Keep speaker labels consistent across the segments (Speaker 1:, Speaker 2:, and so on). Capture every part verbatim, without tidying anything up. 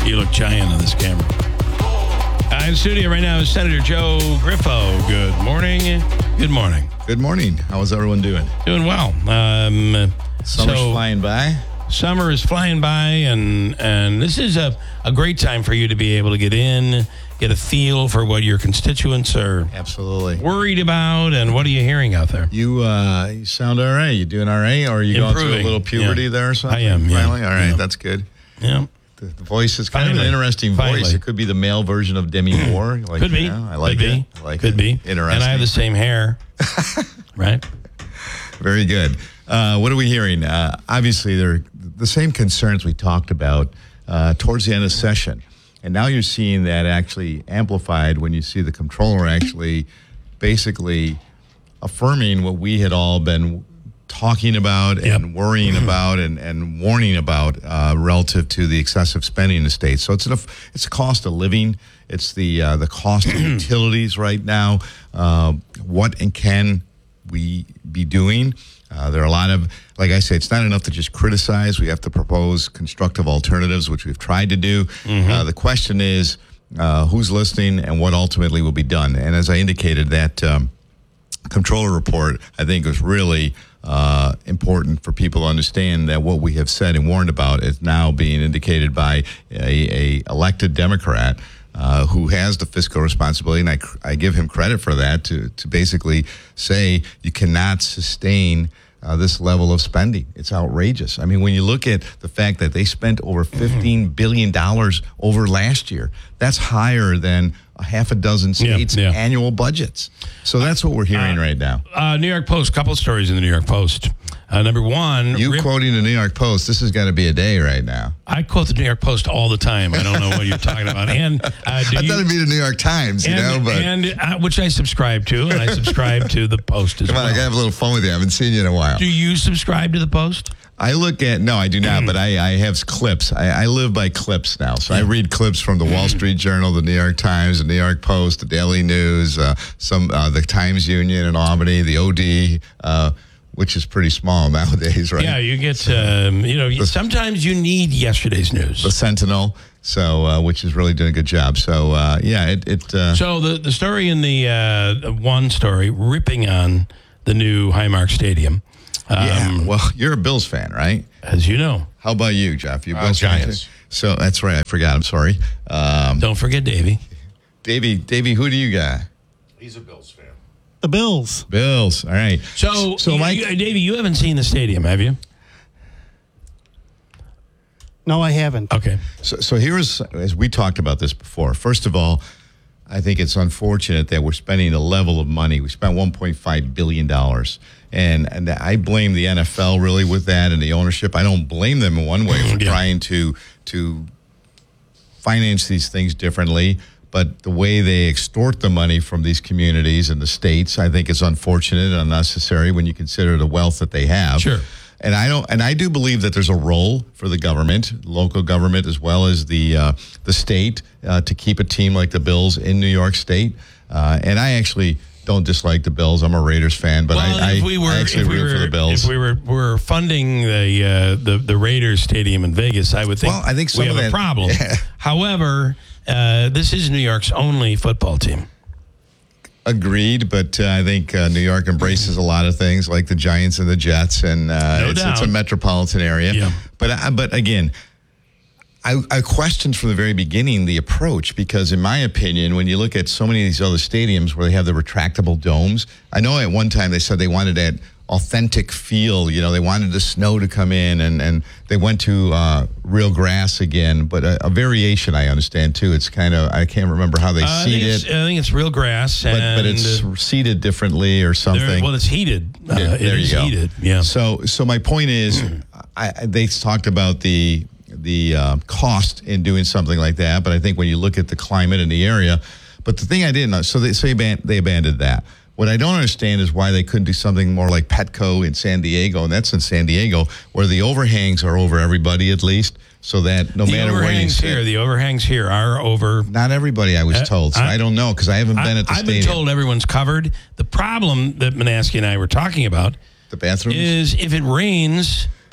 Speaker 1: You look giant on this camera. Uh, in studio right now is Senator Joe Griffo. Good morning. Good morning.
Speaker 2: Good morning. How is everyone doing?
Speaker 1: Doing well. Um,
Speaker 2: Summer's
Speaker 1: so,
Speaker 2: flying by.
Speaker 1: Summer is flying by, and and this is a, a great time for you to be able to get in, get a feel for what your constituents are
Speaker 2: Absolutely
Speaker 1: worried about, and what are you hearing out there?
Speaker 2: You uh, you sound all right. You doing all right, or are you
Speaker 1: Improving.
Speaker 2: going through a little puberty
Speaker 1: Yeah.
Speaker 2: there or something?
Speaker 1: I am, yeah.
Speaker 2: Finally, all right,
Speaker 1: Yeah.
Speaker 2: that's good.
Speaker 1: Yeah.
Speaker 2: The, the voice is kind
Speaker 1: Finally.
Speaker 2: of an interesting
Speaker 1: Finally.
Speaker 2: voice. It could be the male version of Demi Moore. Like,
Speaker 1: Could be.
Speaker 2: you know, I like
Speaker 1: Could
Speaker 2: it.
Speaker 1: be.
Speaker 2: I like
Speaker 1: Could
Speaker 2: it.
Speaker 1: be.
Speaker 2: Interesting.
Speaker 1: And I have the same hair. Right?
Speaker 2: Very good. Uh, what are we hearing? Uh, obviously, they're the same concerns we talked about uh, towards the end of session. And now you're seeing that actually amplified when you see the comptroller actually basically affirming what we had all been talking about
Speaker 1: Yep.
Speaker 2: and worrying about and, and warning about uh, relative to the excessive spending in the state. So it's, an, it's a cost of living. It's the, uh, the cost of utilities right now. Uh, what and can we be doing? Uh, there are a lot of, like I say, it's not enough to just criticize. We have to propose constructive alternatives, which we've tried to do. Mm-hmm. Uh, the question is, uh, who's listening and what ultimately will be done? And as I indicated, that um, comptroller report, I think, was really uh, important for people to understand that what we have said and warned about is now being indicated by a, a elected Democrat Uh, who has the fiscal responsibility, and I, I give him credit for that, to, to basically say you cannot sustain uh, this level of spending. It's outrageous. I mean, when you look at the fact that they spent over fifteen billion dollars over last year, that's higher than a half a dozen states'
Speaker 1: Yeah, yeah.
Speaker 2: annual budgets. So that's what we're hearing
Speaker 1: Uh,
Speaker 2: right now.
Speaker 1: Uh, New York Post, couple stories in the New York Post. Uh, number one.
Speaker 2: You
Speaker 1: Rip,
Speaker 2: quoting the New York Post, this has got to be a day right now.
Speaker 1: I quote the New York Post all the time. I don't know what you're talking about. And uh, do
Speaker 2: I
Speaker 1: you,
Speaker 2: thought it'd be the New York Times, you
Speaker 1: and,
Speaker 2: know, but
Speaker 1: and uh, which I subscribe to, and I subscribe to the Post as
Speaker 2: come on,
Speaker 1: well.
Speaker 2: I gotta have a little fun with you. I haven't seen you in a while.
Speaker 1: Do you subscribe to the Post?
Speaker 2: I look at, no, I do not, but I, I have clips. I, I live by clips now. So I read clips from the Wall Street Journal, the New York Times, the New York Post, the Daily News, uh, some uh, the Times Union in Albany, the O D, uh, which is pretty small nowadays, right?
Speaker 1: Yeah, you get, um, you know,
Speaker 2: The-
Speaker 1: sometimes you need yesterday's news.
Speaker 2: The Sentinel, so uh, which is really doing a good job. So, uh, yeah, it... it uh,
Speaker 1: So the, the story in the uh, one story, ripping on the new Highmark Stadium. Um,
Speaker 2: yeah, well, you're a Bills fan, right?
Speaker 1: As you know.
Speaker 2: How about you, Jeff? You
Speaker 3: Uh,
Speaker 2: Bills fan
Speaker 3: Giants.
Speaker 2: too? So that's right. I forgot. I'm sorry. Um,
Speaker 1: Don't forget Davey.
Speaker 2: Davey, Davey, who do you got?
Speaker 3: He's a Bills fan.
Speaker 4: The Bills.
Speaker 2: Bills. All right.
Speaker 1: So,
Speaker 2: so
Speaker 1: you,
Speaker 2: Mike,
Speaker 1: you, Davey, you haven't seen the stadium, have you?
Speaker 4: No, I haven't.
Speaker 1: Okay.
Speaker 2: So, so here's, as we talked about this before, first of all, I think it's unfortunate that we're spending a level of money. We spent one point five billion dollars. And, and I blame the N F L really with that and the ownership. I don't blame them in one way for
Speaker 1: Yeah.
Speaker 2: trying to to finance these things differently. But the way they extort the money from these communities and the states, I think is unfortunate and unnecessary when you consider the wealth that they have.
Speaker 1: Sure.
Speaker 2: And I don't, and I do believe that there's a role for the government, local government, as well as the uh, the state, uh, to keep a team like the Bills in New York State. Uh, and I actually don't dislike the Bills. I'm a Raiders fan, but
Speaker 1: well,
Speaker 2: I,
Speaker 1: if
Speaker 2: I,
Speaker 1: we were,
Speaker 2: I actually
Speaker 1: if we
Speaker 2: root
Speaker 1: were,
Speaker 2: for the Bills.
Speaker 1: If we were, were funding the, uh, the the Raiders Stadium in Vegas, I would think,
Speaker 2: Well, I think some
Speaker 1: we
Speaker 2: of
Speaker 1: have a
Speaker 2: that-
Speaker 1: problem.
Speaker 2: yeah.
Speaker 1: However, uh, this is New York's only football team.
Speaker 2: Agreed, but uh, I think uh, New York embraces a lot of things like the Giants and the Jets, and uh,
Speaker 1: No
Speaker 2: it's, it's a
Speaker 1: doubt.
Speaker 2: metropolitan area.
Speaker 1: Yeah.
Speaker 2: But I, but again, I, I questioned from the very beginning the approach, because in my opinion, when you look at so many of these other stadiums where they have the retractable domes, I know at one time they said they wanted that authentic feel. You know, they wanted the snow to come in, and, and they went to uh, real grass again, but a, a variation I understand too. It's kind of, I can't remember how they
Speaker 1: Uh, I,
Speaker 2: seed
Speaker 1: think it's,
Speaker 2: it,
Speaker 1: I think it's real grass,
Speaker 2: but,
Speaker 1: and
Speaker 2: but it's
Speaker 1: uh,
Speaker 2: seeded differently or
Speaker 1: there-
Speaker 2: something.
Speaker 1: well, it's heated. Uh,
Speaker 2: Yeah,
Speaker 1: it
Speaker 2: there
Speaker 1: is
Speaker 2: you go.
Speaker 1: heated. Yeah.
Speaker 2: So, so my point is, I, I- they talked about the the uh, cost in doing something like that, but I think when you look at the climate in the area, but the thing I didn't know, so they say ban- they abandoned that. What I don't understand is why they couldn't do something more like Petco in San Diego, and that's in San Diego, where the overhangs are over everybody at least, so that no
Speaker 1: the
Speaker 2: matter where you
Speaker 1: overhangs
Speaker 2: sit.
Speaker 1: here, the overhangs here are over.
Speaker 2: Not everybody, I was
Speaker 1: Uh,
Speaker 2: told, so
Speaker 1: I-
Speaker 2: I, don't know, because I haven't been
Speaker 1: I,
Speaker 2: at the
Speaker 1: I've
Speaker 2: stadium.
Speaker 1: been told everyone's covered. The problem that Manaski and I were talking about
Speaker 2: The bathrooms?
Speaker 1: is if it rains,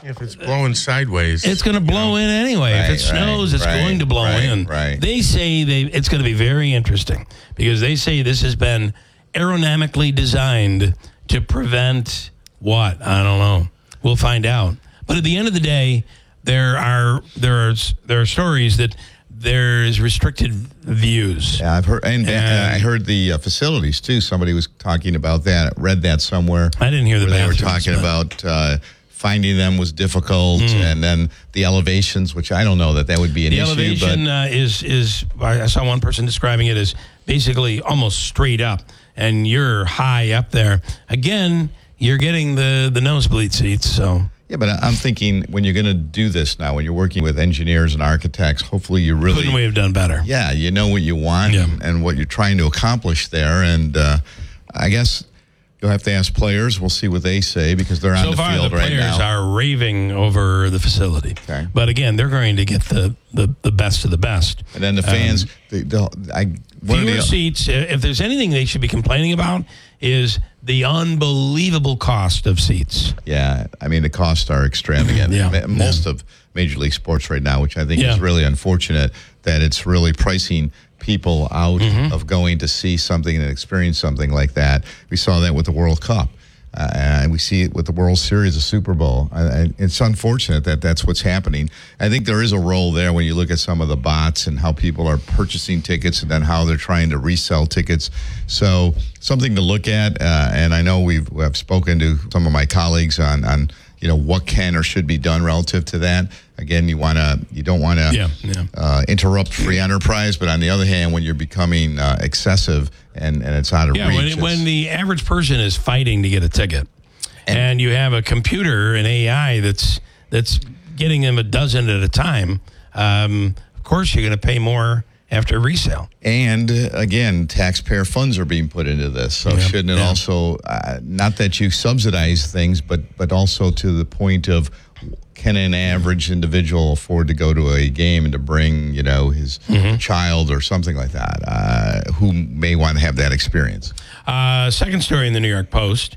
Speaker 3: If it's blowing sideways,
Speaker 1: it's going to blow in anyway.
Speaker 2: Right,
Speaker 1: if it snows,
Speaker 2: right,
Speaker 1: it's
Speaker 2: right,
Speaker 1: going to blow
Speaker 2: right,
Speaker 1: in.
Speaker 2: right.
Speaker 1: They say they it's going to be very interesting because they say this has been aerodynamically designed to prevent what? I don't know. We'll find out. But at the end of the day, there are there are there are stories that there's restricted views.
Speaker 2: Yeah, I've heard, and,
Speaker 1: And-
Speaker 2: and I heard the uh, facilities too. Somebody was talking about that. Read that somewhere.
Speaker 1: I didn't hear the
Speaker 2: where they were
Speaker 1: bathrooms,
Speaker 2: talking
Speaker 1: but-
Speaker 2: about uh, finding them was difficult, and then the elevations, which I don't know that that would be an
Speaker 1: The
Speaker 2: issue.
Speaker 1: elevation
Speaker 2: but
Speaker 1: uh, is is I saw one person describing it as basically almost straight up, and you're high up there. Again, you're getting the the nosebleed seats, so.
Speaker 2: yeah, but I'm thinking when you're going to do this now, when you're working with engineers and architects, hopefully you really
Speaker 1: Couldn't we have done better?
Speaker 2: yeah, you know what you want
Speaker 1: Yeah.
Speaker 2: and, and what you're trying to accomplish there. And uh, I guess you'll have to ask players. We'll see what they say because they're on
Speaker 1: So
Speaker 2: the
Speaker 1: far,
Speaker 2: field
Speaker 1: the
Speaker 2: right
Speaker 1: players
Speaker 2: now.
Speaker 1: are raving over the facility.
Speaker 2: Okay.
Speaker 1: But again, they're going to get the, the, the best of the best.
Speaker 2: and then the fans, the, the, I, one of
Speaker 1: Fewer
Speaker 2: the,
Speaker 1: seats. If there's anything they should be complaining about, is the unbelievable cost of seats.
Speaker 2: yeah, I mean, the costs are extravagant.
Speaker 1: Yeah,
Speaker 2: Ma- Most
Speaker 1: yeah.
Speaker 2: of Major League Sports right now, which I think
Speaker 1: Yeah.
Speaker 2: is really unfortunate that it's really pricing people out
Speaker 1: Mm-hmm.
Speaker 2: of going to see something and experience something like that. We saw that with the World Cup. Uh, and we see it with the World Series, the Super Bowl. I, I, it's unfortunate that that's what's happening. I think there is a role there when you look at some of the bots and how people are purchasing tickets and then how they're trying to resell tickets. So something to look at. Uh, and I know we've I've spoken to some of my colleagues on on you know what can or should be done relative to that. Again, you want to you don't want to
Speaker 1: Yeah, yeah.
Speaker 2: uh, interrupt free enterprise, but on the other hand, when you're becoming uh, excessive and, and it's out of
Speaker 1: Yeah,
Speaker 2: reach,
Speaker 1: when,
Speaker 2: it's-
Speaker 1: when the average person is fighting to get a ticket, and, you have a computer, an A I that's that's getting them a dozen at a time, um, of course you're going to pay more after resale.
Speaker 2: And uh, again, taxpayer funds are being put into this. So
Speaker 1: Yeah,
Speaker 2: shouldn't it
Speaker 1: yeah.
Speaker 2: also, uh, not that you subsidize things, but but also to the point of can an average individual afford to go to a game and to bring, you know, his
Speaker 1: Mm-hmm.
Speaker 2: child or something like that, uh, who may want to have that experience?
Speaker 1: Uh, second story in the New York Post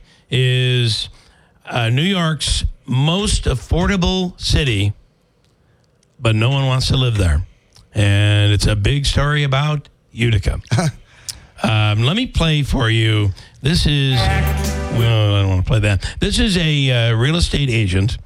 Speaker 1: is uh, New York's most affordable city, but no one wants to live there. And it's a big story about Utica. um, let me play for you. This is, well, I don't want to play that. This is a uh, real estate agent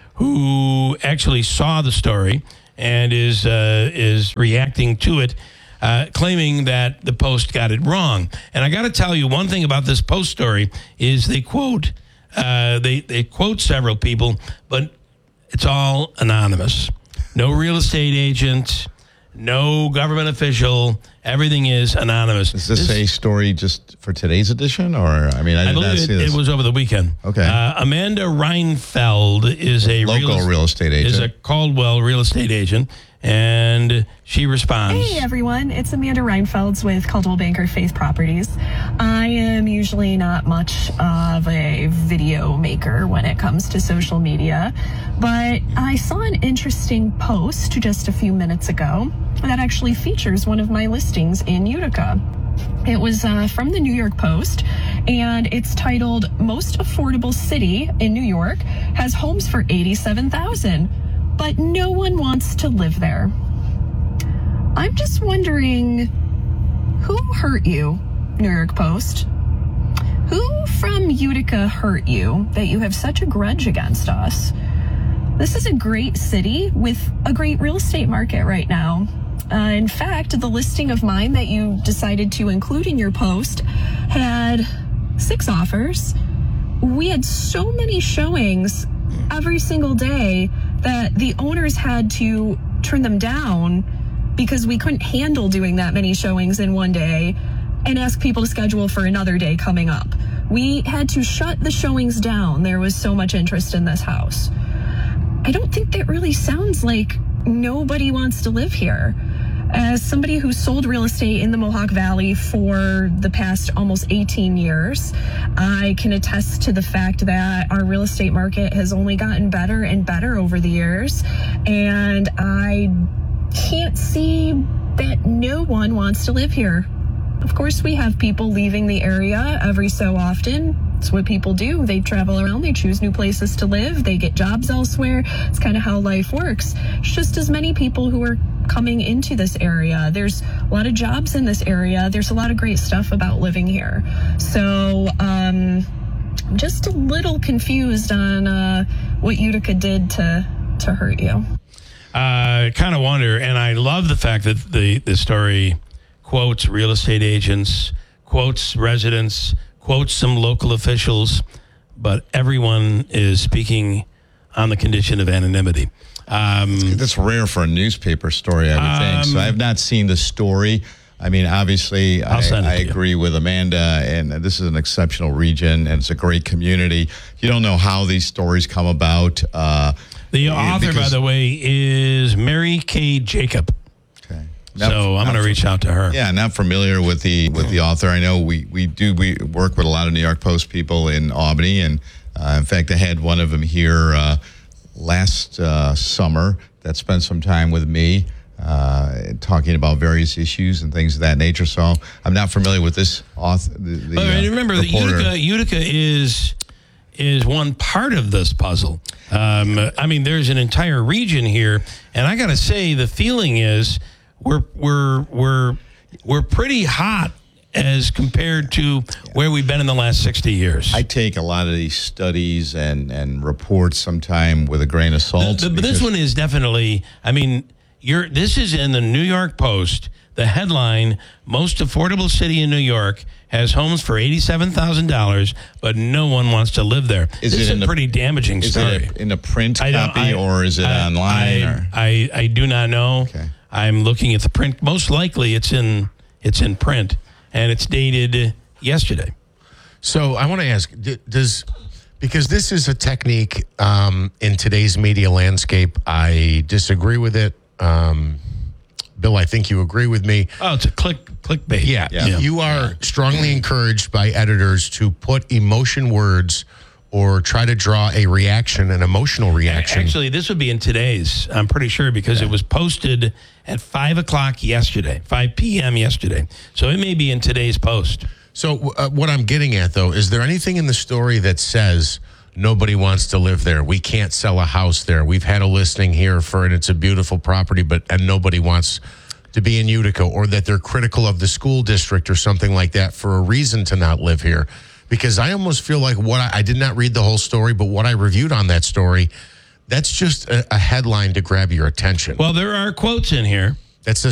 Speaker 1: who actually saw the story and is uh, is reacting to it, uh, claiming that the Post got it wrong. And I got to tell you, one thing about this Post story is they quote uh, they they quote several people, but it's all anonymous. No real estate agent, no government official. Everything is anonymous.
Speaker 2: Is this, a story just for today's edition, or I mean, I,
Speaker 1: I
Speaker 2: did not
Speaker 1: believe
Speaker 2: see
Speaker 1: it,
Speaker 2: this.
Speaker 1: it was over the weekend.
Speaker 2: Okay.
Speaker 1: Uh, Amanda Reinfeld is a
Speaker 2: Local
Speaker 1: real,
Speaker 2: real estate
Speaker 1: is a
Speaker 2: agent.
Speaker 1: Caldwell real estate agent, and she responds.
Speaker 5: Hey everyone, it's Amanda Reinfelds with Caldwell Banker Faith Properties. I am usually not much of a video maker when it comes to social media, but I saw an interesting post just a few minutes ago that actually features one of my listings in Utica. It was uh, from the New York Post, and it's titled "Most Affordable City in New York Has Homes for eighty-seven thousand, but no one wants to live there." I'm just wondering, who hurt you, New York Post? Who from Utica hurt you that you have such a grudge against us? This is a great city with a great real estate market right now. Uh, in fact, the listing of mine that you decided to include in your post had six offers. We had so many showings every single day that the owners had to turn them down because we couldn't handle doing that many showings in one day and ask people to schedule for another day coming up. We had to shut the showings down. There was so much interest in this house. I don't think that really sounds like nobody wants to live here. As somebody who sold real estate in the Mohawk Valley for the past almost eighteen years, I can attest to the fact that our real estate market has only gotten better and better over the years. And I can't see that no one wants to live here. Of course, we have people leaving the area every so often. It's what people do. They travel around, they choose new places to live, they get jobs elsewhere. It's kind of how life works. It's just as many people who are coming into this area. There's a lot of jobs in this area. There's a lot of great stuff about living here. So um, I'm just a little confused on uh, what Utica did to, to hurt you.
Speaker 1: I uh, kind of wonder, and I love the fact that the, the story quotes real estate agents, quotes residents, quotes some local officials, but everyone is speaking on the condition of anonymity. Um,
Speaker 2: That's rare for a newspaper story, I would
Speaker 1: Um,
Speaker 2: think. So I've not seen the story. I mean, obviously,
Speaker 1: I'll
Speaker 2: I,
Speaker 1: send it
Speaker 2: I
Speaker 1: to you.
Speaker 2: agree with Amanda, and this is an exceptional region, and it's a great community. You don't know how these stories come about. Uh,
Speaker 1: the author, by
Speaker 2: because-
Speaker 1: the way, is Mary Kay Jacob.
Speaker 2: Okay. Not-
Speaker 1: So I'm
Speaker 2: not
Speaker 1: going to reach out to her.
Speaker 2: Yeah, not familiar with the with the author. I know we, we do we work with a lot of New York Post people in Albany, and uh, in fact, I had one of them here uh, last uh, summer that spent some time with me uh, talking about various issues and things of that nature. So I'm not familiar with this author. The, the,
Speaker 1: But
Speaker 2: uh,
Speaker 1: remember, that
Speaker 2: reporter.
Speaker 1: Utica, Utica is is one part of this puzzle. Um, I mean, there's an entire region here, and I got to say, the feeling is we're we're we're we're pretty hot as compared to where we've been in the last sixty years.
Speaker 2: I take a lot of these studies and, and reports sometime with a grain of salt.
Speaker 1: The- the- but this
Speaker 2: because-
Speaker 1: one is definitely, I mean, you're this is in the New York Post. The headline, most affordable city in New York, has homes for eighty-seven thousand dollars, but no one wants to live there.
Speaker 2: Is
Speaker 1: this
Speaker 2: it
Speaker 1: is
Speaker 2: in
Speaker 1: a
Speaker 2: the-
Speaker 1: pretty damaging
Speaker 2: Is
Speaker 1: story.
Speaker 2: it in a print
Speaker 1: I don't-
Speaker 2: copy
Speaker 1: I-
Speaker 2: or is it
Speaker 1: I-
Speaker 2: online?
Speaker 1: I,
Speaker 2: or?
Speaker 1: I, I do not know.
Speaker 2: Okay.
Speaker 1: I'm looking at the print. Most likely it's in it's in print, and it's dated yesterday.
Speaker 3: So I want to ask, d- does because this is a technique um, in today's media landscape, I disagree with it. Um, Bill, I think you agree with me.
Speaker 1: Oh, it's a click clickbait.
Speaker 3: Yeah,
Speaker 2: Yeah.
Speaker 3: you are strongly encouraged by editors to put emotion words or try to draw a reaction, an emotional reaction.
Speaker 1: Actually, this would be in today's, I'm pretty sure, because it was posted at five o'clock yesterday, five p.m. yesterday. So it may be in today's post.
Speaker 3: So uh, what I'm getting at, though, is there anything in the story that says nobody wants to live there? We can't sell a house there. We've had a listing here for it. It's a beautiful property, but and nobody wants to be in Utica, or that they're critical of the school district or something like that for a reason to not live here. Because I almost feel like what I, I did not read the whole story, but what I reviewed on that story, that's just a, a headline to grab your attention.
Speaker 1: Well, there are quotes in here.
Speaker 3: That says